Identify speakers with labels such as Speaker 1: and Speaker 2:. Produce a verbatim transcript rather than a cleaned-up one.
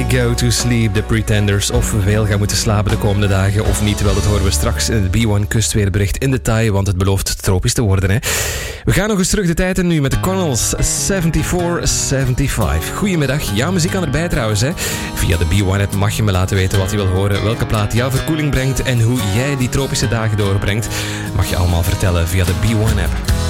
Speaker 1: I Go To Sleep, The Pretenders. Of we veel gaan moeten slapen de komende dagen of niet. Wel, dat horen we straks in het B one kustweerbericht in detail, want het belooft tropisch te worden. Hè. We gaan nog eens terug de tijd in nu met de Connells zevenenzeventig zevenenzeventig. Goedemiddag, jouw muziek kan erbij trouwens. Hè. Via de B one app mag je me laten weten wat je wil horen, welke plaat jouw verkoeling brengt en hoe jij die tropische dagen doorbrengt. Mag je allemaal vertellen via de B one app.